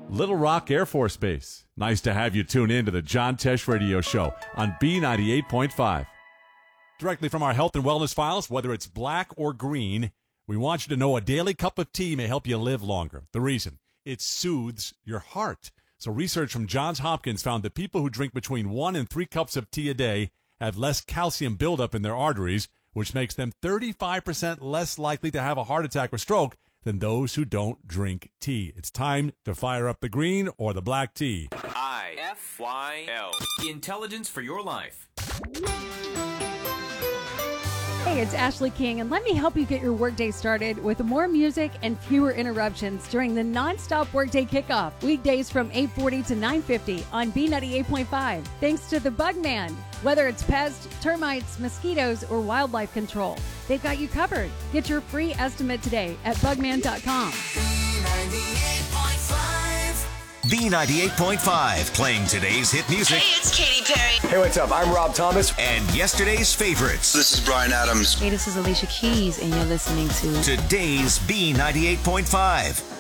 Little Rock Air Force Base. Nice to have you tune in to the John Tesh Radio Show on B98.5. Directly from our health and wellness files, whether it's black or green, we want you to know a daily cup of tea may help you live longer. The reason? It soothes your heart. So research from Johns Hopkins found that people who drink between 1 and 3 cups of tea a day have less calcium buildup in their arteries, which makes them 35% less likely to have a heart attack or stroke than those who don't drink tea. It's time to fire up the green or the black tea. IFYL. Intelligence for your life. Hey, it's Ashley King, and let me help you get your workday started with more music and fewer interruptions during the non-stop workday kickoff, weekdays from 8:40 to 9:50 on B98.5. Thanks to the Bugman. Whether it's pests, termites, mosquitoes, or wildlife control, they've got you covered. Get your free estimate today at bugman.com. B98.5, playing today's hit music. Hey, it's Katy Perry. Hey, what's up? I'm Rob Thomas. And yesterday's favorites. This is Bryan Adams. Hey, this is Alicia Keys, and you're listening to today's B98.5.